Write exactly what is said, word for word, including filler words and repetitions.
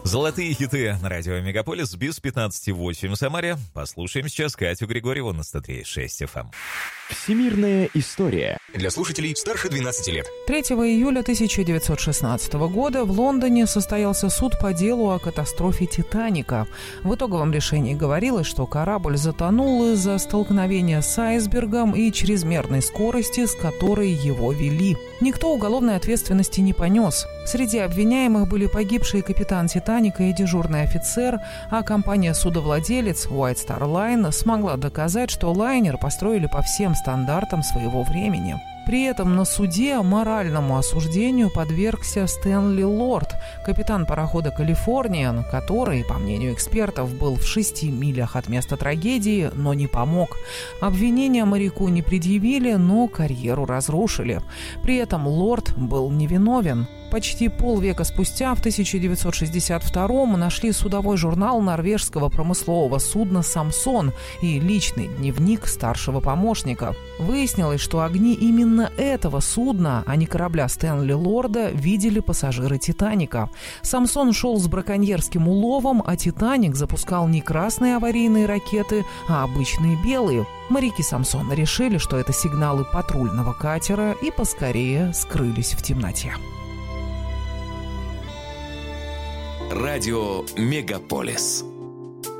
Золотые хиты на радио Мегаполис, без пятнадцати восемь в Самаре. Послушаем сейчас Катю Григорьеву на сто три и шесть эф эм. Всемирная история. Для слушателей старше двенадцати лет. третьего июля тысяча девятьсот шестнадцатого года в Лондоне состоялся суд по делу о катастрофе «Титаника». В итоговом решении говорилось, что корабль затонул из-за столкновения с айсбергом и чрезмерной скорости, с которой его вели. Никто уголовной ответственности не понес. Среди обвиняемых были погибшие капитан «Титаника» и дежурный офицер, а компания-судовладелец White Star Line смогла доказать, что лайнер построили по всем стандартам своего времени. При этом на суде моральному осуждению подвергся Стэнли Лорд, капитан парохода «Калифорния», который, по мнению экспертов, был в шести милях от места трагедии, но не помог. Обвинения моряку не предъявили, но карьеру разрушили. При этом Лорд был невиновен. Почти полвека спустя, в тысяча девятьсот шестьдесят втором, нашли судовой журнал норвежского промыслового судна «Самсон» и личный дневник старшего помощника. Выяснилось, что огни именно этого судна, а не корабля Стэнли Лорда, видели пассажиры «Титаника». «Самсон» шел с браконьерским уловом, а «Титаник» запускал не красные аварийные ракеты, а обычные белые. Моряки «Самсона» решили, что это сигналы патрульного катера, и поскорее скрылись в темноте. Радио Мегаполис.